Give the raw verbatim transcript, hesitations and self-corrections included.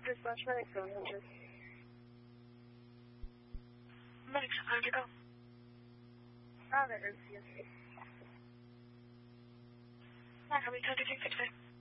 Dispatch medics, go ahead. Medics, how'd you go? Ah, there is, yes. Mark, how many times did you fix it?